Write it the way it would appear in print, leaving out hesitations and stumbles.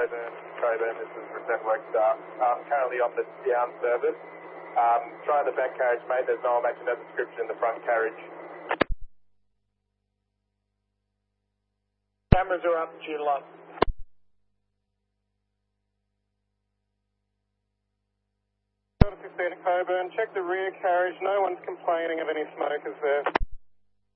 Coburn, this is Network staff. Currently on the down service. Trying the back carriage, mate. There's no matching that description in the front carriage. Cameras are up, July. 15 at Coburn, check the rear carriage. No one's complaining of any smokers there.